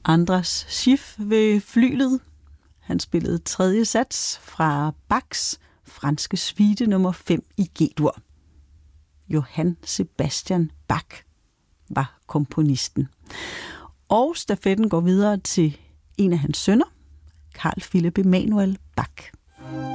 Andras Schiff ved flyglet. Han spillede tredje sats fra Bachs franske suite nummer 5 i G-dur. Johann Sebastian Bach var komponisten. Og stafetten går videre til en af hans sønner, Carl Philipp Emanuel Bach.